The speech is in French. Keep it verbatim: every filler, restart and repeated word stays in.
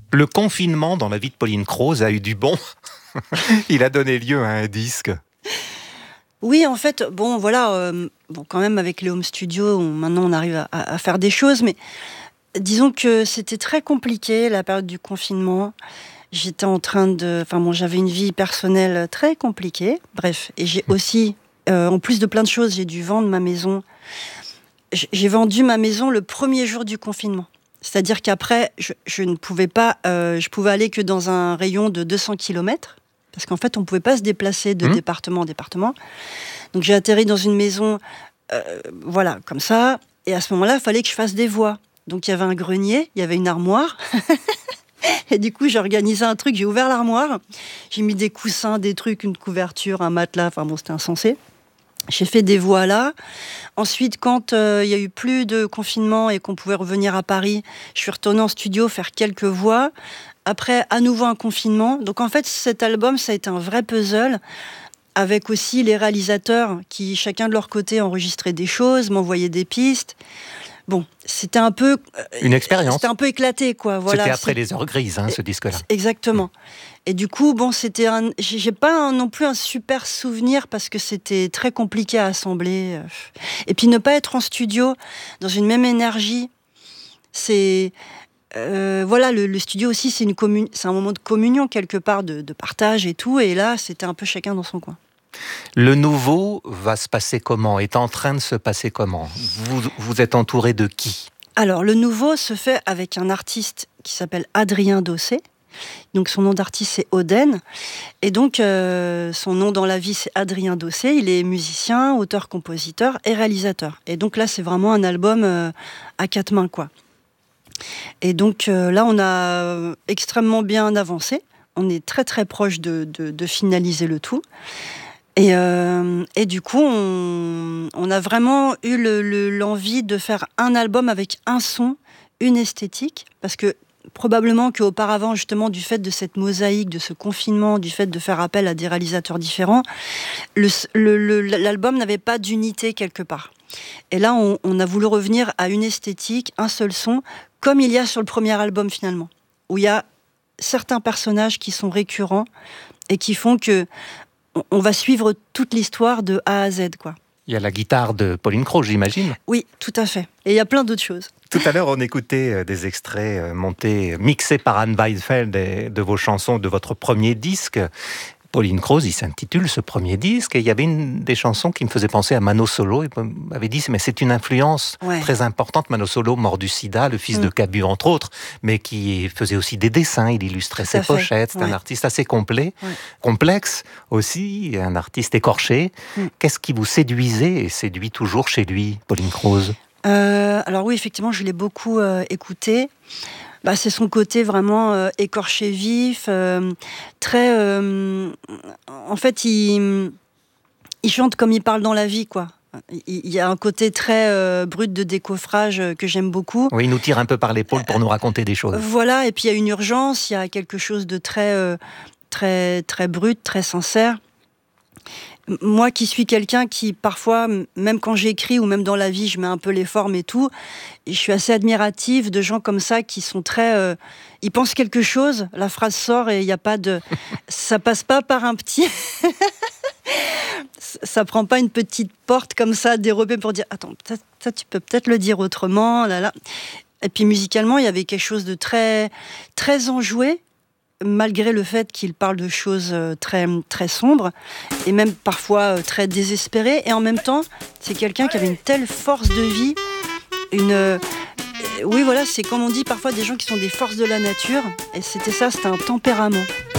Le confinement dans la vie de Pauline Croze a eu du bon. Il a donné lieu à un disque. Oui, en fait, bon, voilà, euh, bon, quand même, avec les home studios, on, maintenant, on arrive à, à faire des choses, mais disons que c'était très compliqué, la période du confinement. J'étais en train de... Enfin, bon, j'avais une vie personnelle très compliquée, bref. Et j'ai aussi, euh, en plus de plein de choses, j'ai dû vendre ma maison. J'ai vendu ma maison le premier jour du confinement. C'est-à-dire qu'après, je, je ne pouvais pas... Euh, je pouvais aller que dans un rayon de deux cents kilomètres. Parce qu'en fait, on ne pouvait pas se déplacer de mmh. département en département. Donc, j'ai atterri dans une maison, euh, voilà, comme ça. Et à ce moment-là, il fallait que je fasse des voix. Donc, il y avait un grenier, il y avait une armoire. Et du coup, j'ai organisé un truc, j'ai ouvert l'armoire. J'ai mis des coussins, des trucs, une couverture, un matelas. Enfin bon, c'était insensé. J'ai fait des voix là. Ensuite, quand euh, il y a eu plus de confinement et qu'on pouvait revenir à Paris, je suis retournée en studio faire quelques voix. Après, à nouveau un confinement. Donc en fait, cet album, ça a été un vrai puzzle, avec aussi les réalisateurs qui, chacun de leur côté, enregistraient des choses, m'envoyaient des pistes. Bon, c'était un peu... Une expérience. C'était un peu éclaté, quoi. Voilà, c'était après c'est... les heures grises, hein, ce disque-là. Exactement. Et du coup, bon, c'était un... J'ai pas un, non plus un super souvenir parce que c'était très compliqué à assembler. Et puis, ne pas être en studio, dans une même énergie, c'est... Euh, voilà, le, le studio aussi, c'est, une commun... c'est un moment de communion, quelque part, de, de partage et tout. Et là, c'était un peu chacun dans son coin. Le nouveau va se passer comment ? Est en train de se passer comment ? Vous, vous êtes entouré de qui ? Alors, le nouveau se fait avec un artiste qui s'appelle Adrien Dossé. Donc, son nom d'artiste, c'est Oden. Et donc, euh, son nom dans la vie, c'est Adrien Dossé. Il est musicien, auteur, compositeur et réalisateur. Et donc là, c'est vraiment un album euh, à quatre mains, quoi. Et donc, euh, là, on a extrêmement bien avancé. On est très, très proche de, de, de finaliser le tout. Et, euh, et du coup, on, on a vraiment eu le, le, l'envie de faire un album avec un son, une esthétique, parce que probablement qu'auparavant, justement, du fait de cette mosaïque, de ce confinement, du fait de faire appel à des réalisateurs différents, le, le, le, l'album n'avait pas d'unité quelque part. Et là, on, on a voulu revenir à une esthétique, un seul son, comme il y a sur le premier album finalement, où il y a certains personnages qui sont récurrents et qui font que on va suivre toute l'histoire de A à Z, quoi. Il y a la guitare de Pauline Croze, j'imagine. Oui, tout à fait. Et il y a plein d'autres choses. Tout à l'heure, on écoutait des extraits montés, mixés par Anne Weisfeld de vos chansons de votre premier disque. Pauline Croze, il s'intitule ce premier disque, et il y avait une des chansons qui me faisait penser à Mano Solo, et m'avait dit, mais c'est une influence ouais. très importante, Mano Solo, mort du sida, le fils mmh. de Cabu, entre autres, mais qui faisait aussi des dessins, il illustrait Tout ses pochettes, c'est ouais. un artiste assez complet, ouais. complexe aussi, un artiste écorché. Mmh. Qu'est-ce qui vous séduisait et séduit toujours chez lui, Pauline Croze ? euh, Alors oui, effectivement, je l'ai beaucoup euh, écouté. Bah, c'est son côté vraiment euh, écorché vif, euh, très... Euh, en fait, il, il chante comme il parle dans la vie, quoi. Il, il y a un côté très euh, brut de décoffrage que j'aime beaucoup. Oui, il nous tire un peu par l'épaule pour euh, nous raconter des choses. Voilà, et puis il y a une urgence, il y a quelque chose de très, euh, très, très brut, très sincère. Moi qui suis quelqu'un qui, parfois, même quand j'écris ou même dans la vie, je mets un peu les formes et tout, et je suis assez admirative de gens comme ça qui sont très... Euh, ils pensent quelque chose, la phrase sort et il n'y a pas de... ça passe pas par un petit... ça prend pas une petite porte comme ça dérobée pour dire « Attends, ça tu peux peut-être le dire autrement. » là, là. Et puis musicalement, il y avait quelque chose de très, très enjoué, malgré le fait qu'il parle de choses très, très sombres et même parfois très désespérées. Et en même temps, c'est quelqu'un qui avait une telle force de vie, une... Euh, oui, voilà, c'est comme on dit parfois des gens qui sont des forces de la nature. Et c'était ça, c'était un tempérament.